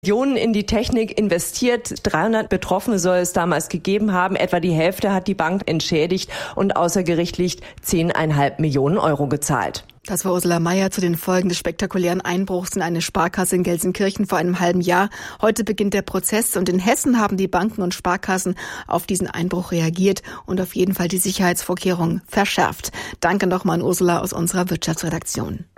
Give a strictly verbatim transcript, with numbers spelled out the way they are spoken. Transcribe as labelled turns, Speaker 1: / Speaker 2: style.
Speaker 1: Millionen in die Technik investiert. dreihundert Betroffene soll es damals gegeben haben. Etwa die Hälfte hat die Bank entschädigt und außergerichtlich zehn Komma fünf Millionen Euro gezahlt.
Speaker 2: Das war Ursula Mayer zu den Folgen des spektakulären Einbruchs in eine Sparkasse in Gelsenkirchen vor einem halben Jahr. Heute beginnt der Prozess und in Hessen haben die Banken und Sparkassen auf diesen Einbruch reagiert und auf jeden Fall die Sicherheitsvorkehrungen verschärft. Danke nochmal an Ursula aus unserer Wirtschaftsredaktion.